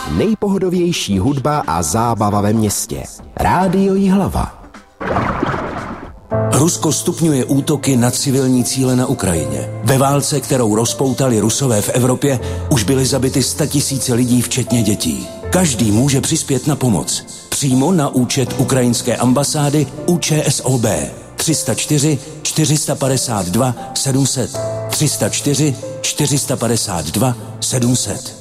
Nejpohodovější hudba a zábava ve městě. Rádio Jihlava. Rusko stupňuje útoky na civilní cíle na Ukrajině. Ve válce, kterou rozpoutali Rusové v Evropě, už byly zabity 100 000 lidí, včetně dětí. Každý může přispět na pomoc. Přímo na účet ukrajinské ambasády ÚČSOB 304 452 700 304 452 700.